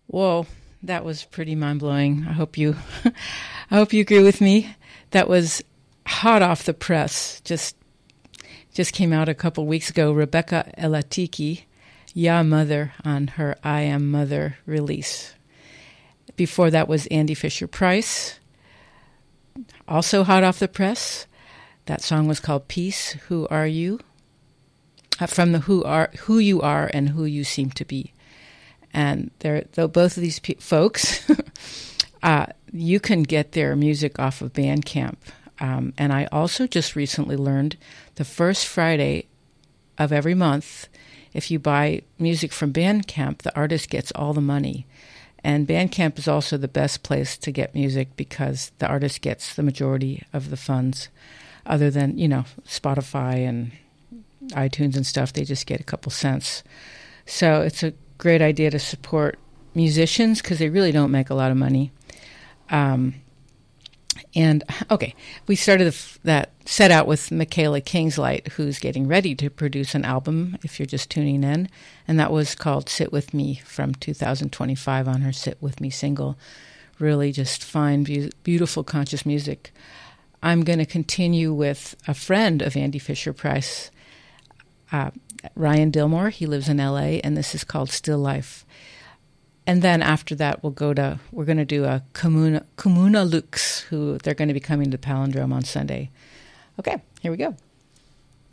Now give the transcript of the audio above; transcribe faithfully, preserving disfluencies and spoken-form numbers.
Whoa, that was pretty mind-blowing. I hope you I hope you agree with me. That was hot off the press. Just just came out a couple weeks ago. Rebecca Elatiki, Ya Mother, on her I Am Mother release. Before that was Andy Fisher-Price, also hot off the press. That song was called Peace, Who Are You? Uh, from the Who Are Who You Are and Who You Seem to Be. And they're, though both of these pe- folks, uh, you can get their music off of Bandcamp. Um, and I also just recently learned the first Friday of every month, if you buy music from Bandcamp, the artist gets all the money. And Bandcamp is also the best place to get music because the artist gets the majority of the funds, other than, you know, Spotify and iTunes and stuff. They just get a couple cents. So it's a great idea to support musicians because they really don't make a lot of money. Um, and, okay, we started the, that set out with Michaela Kingslight, who's getting ready to produce an album, if you're just tuning in. And that was called Sit With Me from two thousand twenty-five on her Sit With Me single. Really just fine, be- beautiful, conscious music. I'm going to continue with a friend of Andy Fisher-Price, uh, Ryan Dillmore. He lives in L A, and this is called Still Life. And then after that, we'll go to, we're going to do a Comuna, Comuna Lux, who they're going to be coming to Palindrome on Sunday. Okay, here we go.